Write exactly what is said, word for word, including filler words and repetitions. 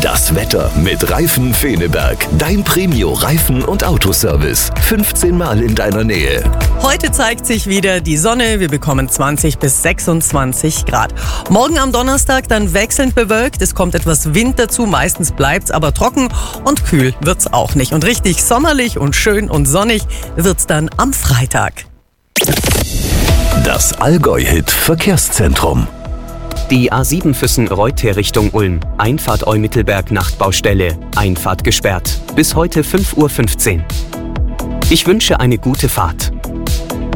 Das Wetter mit Reifen Feneberg. Dein Premio-Reifen- und Autoservice. fünfzehn Mal in deiner Nähe. Heute zeigt sich wieder die Sonne. Wir bekommen zwanzig bis sechsundzwanzig Grad. Morgen am Donnerstag dann wechselnd bewölkt. Es kommt etwas Wind dazu. Meistens bleibt's aber trocken und kühl wird's auch nicht. Und richtig sommerlich und schön und sonnig wird's dann am Freitag. Das Allgäu-Hit Verkehrszentrum. Die A sieben Füssen-Reutte Richtung Ulm. Einfahrt Eu-Mittelberg Nachtbaustelle. Einfahrt gesperrt. Bis heute fünf Uhr fünfzehn. Ich wünsche eine gute Fahrt.